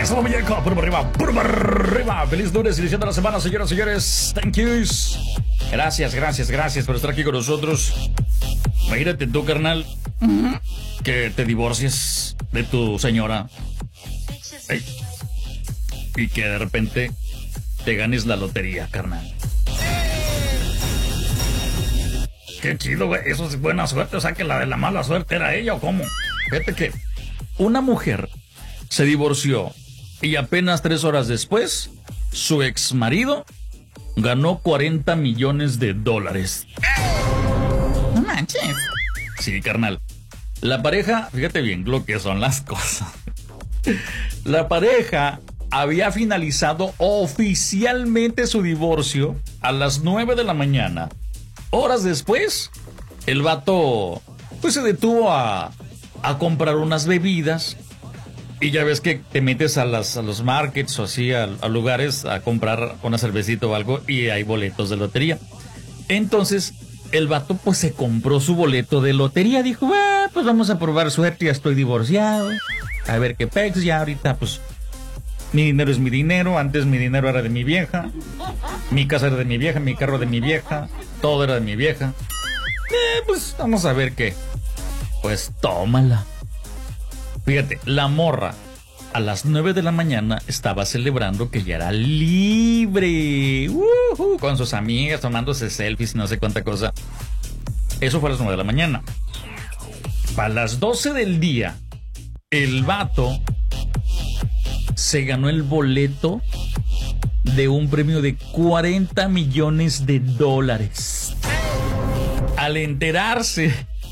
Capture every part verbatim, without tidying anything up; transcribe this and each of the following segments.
Eso, muñeco, por arriba, por arriba. Feliz lunes, iniciando la semana, señoras y señores. Thank yous. Gracias, gracias, gracias por estar aquí con nosotros. Imagínate tú, carnal, uh-huh, que te divorcies de tu señora. Ey. Y que de repente te ganes la lotería, carnal. Qué chido, güey. Eso es buena suerte. O sea, que la de la mala suerte era ella, ¿o cómo? Fíjate que una mujer se divorció y apenas tres horas después, su ex marido ganó cuarenta millones de dólares. No manches. Sí, carnal. La pareja, fíjate bien lo que son las cosas. La pareja había finalizado oficialmente su divorcio a las nueve de la mañana. Horas después, el vato pues se detuvo a, a comprar unas bebidas. Y ya ves que te metes a, las, a los markets o así, a, a lugares a comprar una cervecita o algo y hay boletos de lotería. Entonces, el vato pues se compró su boleto de lotería. Dijo, ah, pues vamos a probar suerte, ya estoy divorciado. A ver qué pex, ya ahorita pues mi dinero es mi dinero. Antes mi dinero era de mi vieja. Mi casa era de mi vieja, mi carro de mi vieja. Todo era de mi vieja. Eh, pues vamos a ver qué. Pues tómala. Fíjate, la morra a las nueve de la mañana estaba celebrando que ya era libre. Uh-huh, con sus amigas, tomándose selfies y no sé cuánta cosa. Eso fue a las nueve de la mañana. A las doce del día, el vato se ganó el boleto de un premio de cuarenta millones de dólares. Al enterarse...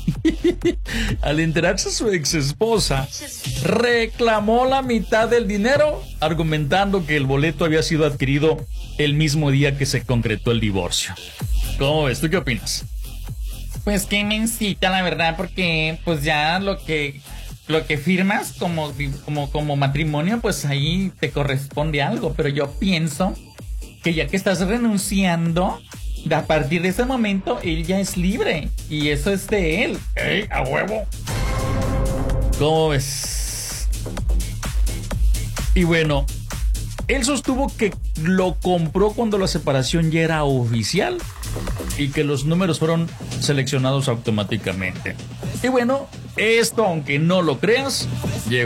Al enterarse su ex esposa, reclamó la mitad del dinero, argumentando que el boleto había sido adquirido el mismo día que se concretó el divorcio. ¿Cómo ves? ¿Tú qué opinas? Pues qué mencita, la verdad, porque pues ya lo que lo que firmas como, como, como matrimonio, pues ahí te corresponde algo. Pero yo pienso que ya que estás renunciando, a partir de ese momento, él ya es libre. Y eso es de él. ¡Ey, a huevo! ¿Cómo ves? Y bueno, él sostuvo que lo compró cuando la separación ya era oficial y que los números fueron seleccionados automáticamente. Y bueno, esto, aunque no lo creas, llegó